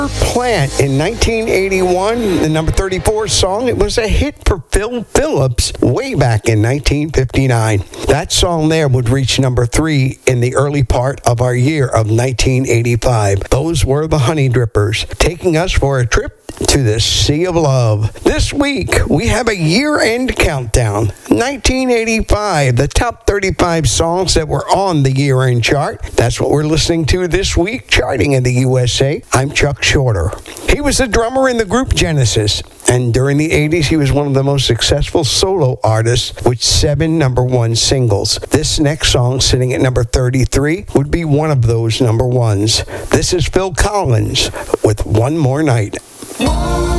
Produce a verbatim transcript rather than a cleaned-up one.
Plant in nineteen eighty-one, the number thirty-four song. It was a hit for Phil Phillips way back in nineteen fifty-nine. That song there would reach number three in the early part of our year of nineteen eighty-five. Those were the Honey Drippers, taking us for a trip to the Sea of Love. This week, we have a year-end countdown. nineteen eighty-five, the top thirty-five songs that were on the year-end chart. That's what we're listening to this week, charting in the U S A. I'm Chuck Shorter. He was the drummer in the group Genesis, and during the eighties, he was one of the most successful solo artists with seven number one singles. This next song, sitting at number thirty-three, would be one of those number ones. This is Phil Collins with One More Night. One